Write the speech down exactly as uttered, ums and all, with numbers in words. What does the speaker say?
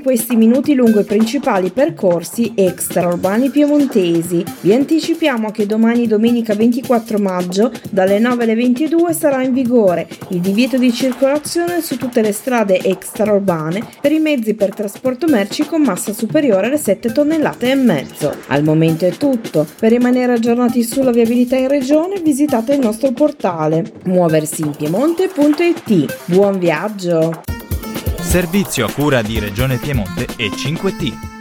questi minuti lungo i principali percorsi extraurbani piemontesi. Vi anticipiamo che domani, domenica ventiquattro maggio, dalle nove alle ventidue sarà in vigore il divieto di circolazione su tutte le strade extraurbane per i mezzi per trasporto merci con massa superiore alle sette tonnellate e mezzo. Al momento è tutto. Per rimanere aggiornati sulla viabilità in regione, visitate il nostro portale muoversi in piemonte punto it. Buon viaggio! Servizio a cura di Regione Piemonte e cinque T.